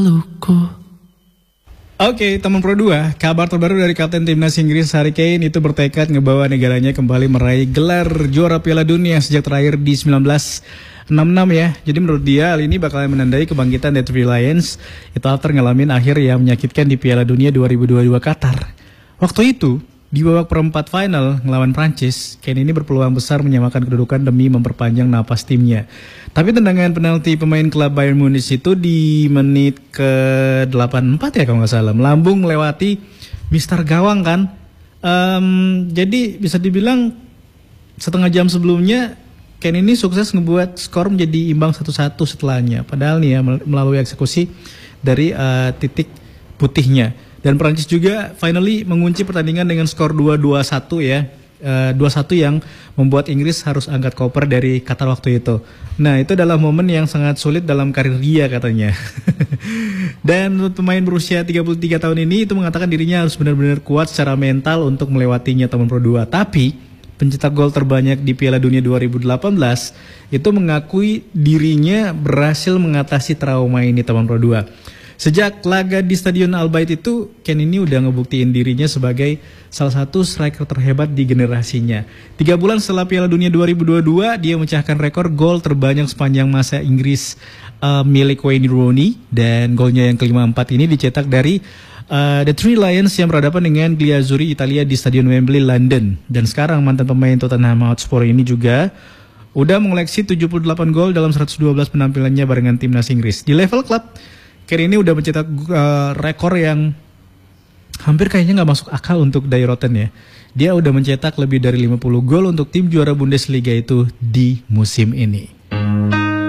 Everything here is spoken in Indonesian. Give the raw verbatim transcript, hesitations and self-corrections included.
Luko. Oke, teman Pro dua, kabar terbaru dari Kapten Timnas Inggris Harry Kane itu bertekad ngebawa negaranya kembali meraih gelar juara Piala Dunia sejak terakhir di seribu sembilan ratus enam puluh enam ya. Jadi menurut dia hal ini bakalan menandai kebangkitan The Three Lions. Itu after ngalamin akhir yang menyakitkan di Piala Dunia dua ribu dua puluh dua Qatar. Waktu itu, di babak perempat final ngelawan Prancis, Kane ini berpeluang besar menyamakan kedudukan demi memperpanjang napas timnya. Tapi tendangan penalti pemain klub Bayern Munich itu di menit ke delapan puluh empat ya kalau nggak salah, melambung melewati Mister Gawang kan. Um, jadi bisa dibilang setengah jam sebelumnya Kane ini sukses ngebuat skor menjadi imbang satu satu setelahnya. Padahal nih ya melalui eksekusi dari uh, titik putihnya. Dan Prancis juga finally mengunci pertandingan dengan skor dua dua satu ya. Uh, dua satu yang membuat Inggris harus angkat koper dari Qatar waktu itu. Nah, itu adalah momen yang sangat sulit dalam karir dia katanya. Dan pemain berusia tiga puluh tiga tahun ini itu mengatakan dirinya harus benar-benar kuat secara mental untuk melewatinya teman Pro dua. Tapi pencetak gol terbanyak di Piala Dunia dua ribu delapan belas itu mengakui dirinya berhasil mengatasi trauma ini teman Pro dua. Sejak laga di Stadion Al Bayt itu, Kane ini udah ngebuktiin dirinya sebagai salah satu striker terhebat di generasinya. Tiga bulan setelah Piala Dunia dua ribu dua puluh dua, dia memecahkan rekor gol terbanyak sepanjang masa Inggris uh, milik Wayne Rooney. Dan golnya yang kelima empat ini dicetak dari uh, The Three Lions yang berhadapan dengan Glazuri Italia di Stadion Wembley, London. Dan sekarang mantan pemain Tottenham Hotspur ini juga udah mengoleksi tujuh puluh delapan gol dalam seratus dua belas penampilannya barengan timnas Inggris. Di level klub, Kane ini udah mencetak uh, rekor yang hampir kayaknya nggak masuk akal untuk Die Rotten ya. Dia udah mencetak lebih dari lima puluh gol untuk tim juara Bundesliga itu di musim ini.